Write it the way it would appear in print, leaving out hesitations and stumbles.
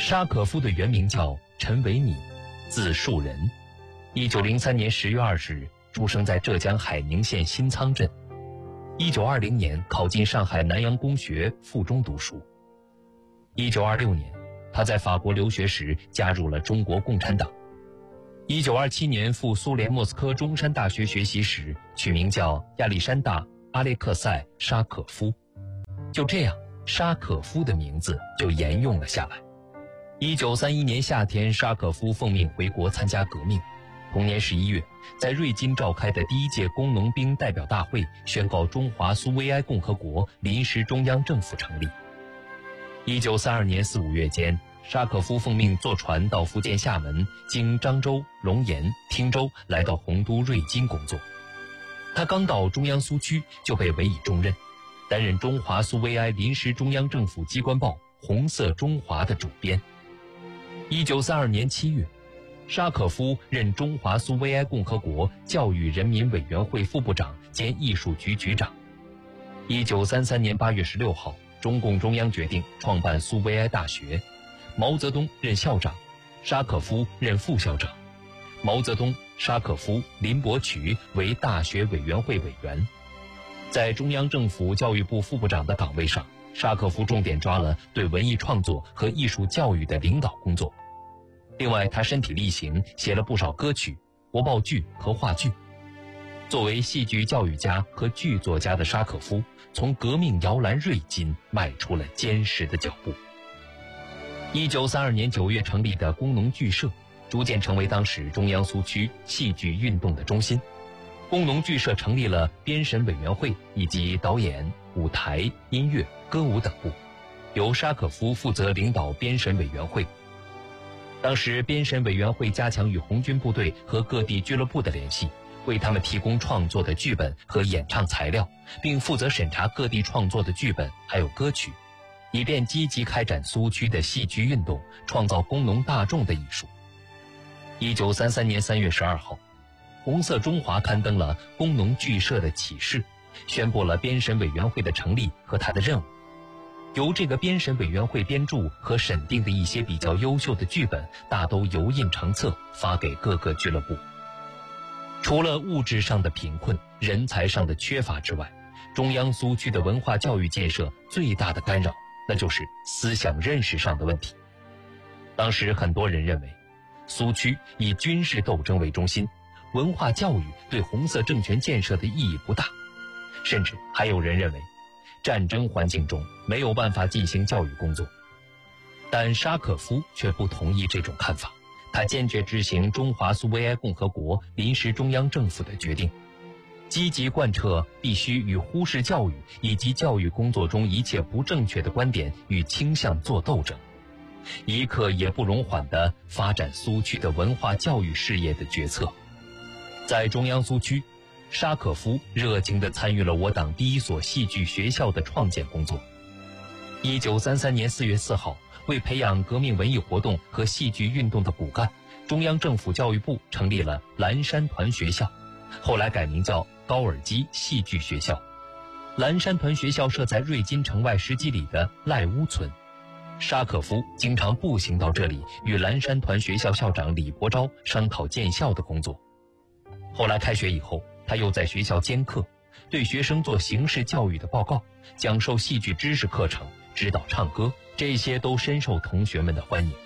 沙可夫的原名叫陈维米，字树人。1903年10月20日出生在浙江海宁县新仓镇。1920年考进上海南洋公学附中读书。1926年，他在法国留学时加入了中国共产党。1927年赴苏联莫斯科中山大学学习时，取名叫亚历山大·阿列克塞·沙可夫。就这样，沙可夫的名字就沿用了下来。1931年夏天，沙可夫奉命回国参加革命。同年11月，在瑞金召开的第一届工农兵代表大会宣告中华苏维埃共和国临时中央政府成立。1932年4、5月间，沙可夫奉命坐船到福建厦门，经漳州、龙岩、汀州，来到洪都瑞金工作。他刚到中央苏区就被委以重任，担任中华苏维埃临时中央政府机关报《红色中华》的主编。1932年7月，沙可夫任中华苏维埃共和国教育人民委员会副部长兼艺术局局长。1933年8月16号，中共中央决定创办苏维埃大学，毛泽东任校长，沙可夫任副校长。毛泽东、沙可夫、林伯渠为大学委员会委员。在中央政府教育部副部长的岗位上，沙可夫重点抓了对文艺创作和艺术教育的领导工作。另外，他身体力行，写了不少歌曲、国报剧和话剧。作为戏剧教育家和剧作家的沙可夫，从革命摇篮瑞金迈出了坚实的脚步。1932年9月成立的工农剧社，逐渐成为当时中央苏区戏剧运动的中心。工农剧社成立了编审委员会以及导演、舞台、音乐、歌舞等部，由沙可夫负责领导编审委员会。当时编审委员会加强与红军部队和各地俱乐部的联系，为他们提供创作的剧本和演唱材料，并负责审查各地创作的剧本还有歌曲，以便积极开展苏区的戏剧运动，创造工农大众的艺术。1933年3月12号，红色中华刊登了工农剧社的启事，宣布了编审委员会的成立和它的任务。由这个编审委员会编著和审定的一些比较优秀的剧本，大都油印成册，发给各个俱乐部。除了物质上的贫困、人才上的缺乏之外，中央苏区的文化教育建设最大的干扰，那就是思想认识上的问题。当时很多人认为，苏区以军事斗争为中心，文化教育对红色政权建设的意义不大，甚至还有人认为，战争环境中没有办法进行教育工作。但沙可夫却不同意这种看法，他坚决执行中华苏维埃共和国临时中央政府的决定，积极贯彻必须与忽视教育以及教育工作中一切不正确的观点与倾向作斗争，一刻也不容缓地发展苏区的文化教育事业的决策。在中央苏区，沙可夫热情地参与了我党第一所戏剧学校的创建工作。1933年4月4号，为培养革命文艺活动和戏剧运动的骨干，中央政府教育部成立了蓝山团学校，后来改名叫高尔基戏剧学校。蓝山团学校设在瑞金城外10几里的赖屋村。沙可夫经常步行到这里，与蓝山团学校校长李伯钊商讨建校的工作。后来开学以后，他又在学校兼课，对学生做形式教育的报告，讲授戏剧知识课程，指导唱歌，这些都深受同学们的欢迎。